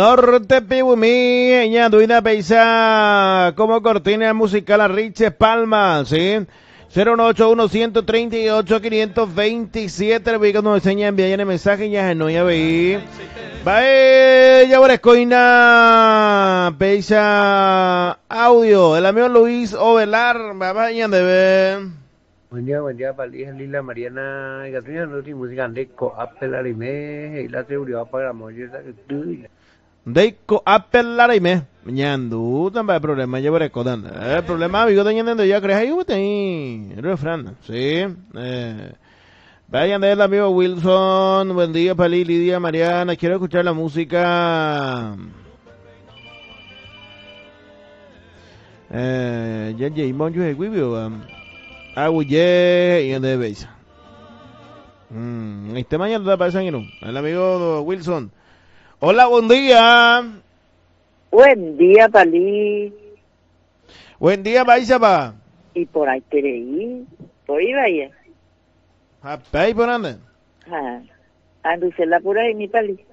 Norte Piwumi, ñanduina Peisa, como cortina musical a Riches Palma, ¿sí? 018-138-527, vi cuando me enseña enviar el mensaje, ya no ya veí. Bye, ya Escoina, Peisa, audio, el amigo Luis Ovelar, vayan de ver. Buen día, Pali, Lila, Mariana, y Catrina, no tiene música de Apple, Arime, y la teoría para morir, Deiko appellare ñandu tamba problema llevo recordando el problema vivo teniendo ya crees ahí tem refrán sí vayan del amigo Wilson, buen día Pali, Lidia, Mariana, quiero escuchar la música ya Jamon yo equivio aguye y ande beisa este mañana te pasan el amigo Wilson. Hola, buen día. Buen día, Palí. Buen día, Baisa, pa. Y por ahí te leí. Por ahí vaya. Ahí por ande. Andusela por ahí, mi Palí.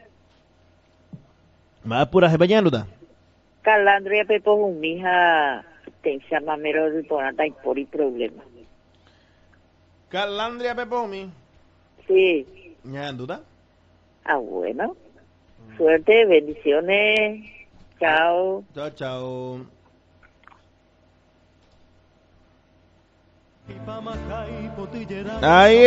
Más pura jepañanuta. Calandria pepo un mija. Te llama mero de por ahí por el problema. Calandria pepomi. Sí. ¿Ñanduta? Bueno. Suerte, bendiciones. Chao. Chao, chao. Ahí